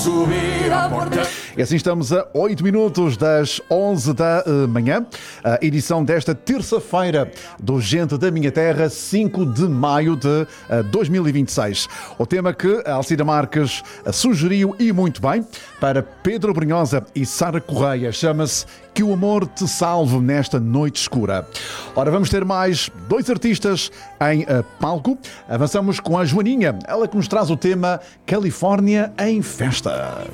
subir à porta. E assim estamos a 8 minutos das 11 da manhã, a edição desta terça-feira do Gente da Minha Terra, 5 de maio de 2026. O tema que a Alcida Marques sugeriu, e muito bem, para Pedro Brunhosa e Sara Correia, chama-se Que o Amor Te Salve Nesta Noite Escura. Ora, vamos ter mais 2 artistas em palco. Avançamos com a Joaninha, ela que nos traz o tema Califórnia em Festa.